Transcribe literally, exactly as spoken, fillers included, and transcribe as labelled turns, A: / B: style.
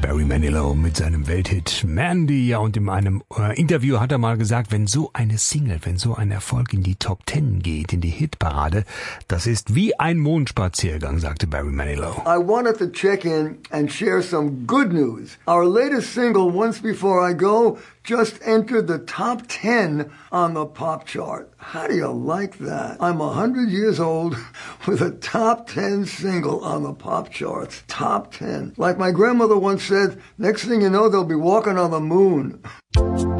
A: Barry Manilow mit seinem Welthit Mandy. Ja, und in einem äh, Interview hat er mal gesagt, wenn so eine Single, wenn so ein Erfolg in die Top Ten geht, in die Hitparade, das ist wie ein Mondspaziergang, sagte Barry Manilow.
B: I wanted to check in and share some good news. Our latest single, Once Before I Go, just entered the top ten on the pop chart. How do you like that? I'm a hundred years old with a top ten single on the pop charts. Top ten. Like my grandmother once said, next thing you know, they'll be walking on the moon.